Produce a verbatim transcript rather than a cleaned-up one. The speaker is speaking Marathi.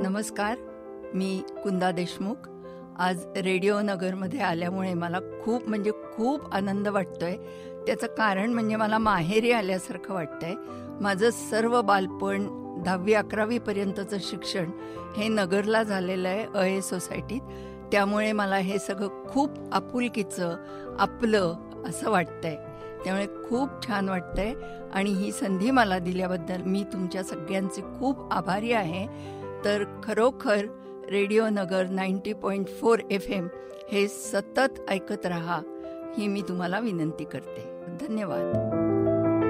नमस्कार, मी कुंदा देशमुख. आज रेडिओ नगरमध्ये आल्यामुळे मला खूप म्हणजे खूप आनंद वाटतोय. त्याचं कारण म्हणजे मला माहेरी आल्यासारखं वाटतंय. माझं सर्व बालपण दहावी अकरावीपर्यंतचं शिक्षण हे नगरला झालेलं आहे, अ ए सोसायटीत. त्यामुळे मला हे सगळं खूप आपुलकीचं आपलं असं वाटतंय. त्यामुळे खूप छान वाटतंय आणि ही संधी मला दिल्याबद्दल मी तुमच्या सगळ्यांचे खूप आभारी आहे. तर खरोखर रेडिओ नगर ninety point four F M हे सतत ऐकत राहा ही मी तुम्हाला विनंती करते. धन्यवाद.